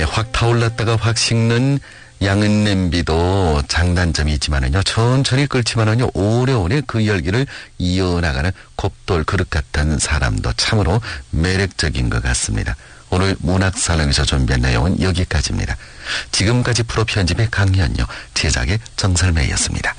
확 타올랐다가 확 식는 양은 냄비도 장단점이 있지만은요, 천천히 끓지만은요, 오래오래 그 열기를 이어나가는 곱돌 그릇 같은 사람도 참으로 매력적인 것 같습니다. 오늘 문학살롱에서 준비한 내용은 여기까지입니다. 지금까지 프로 편집의 강현요, 제작의 정설매였습니다.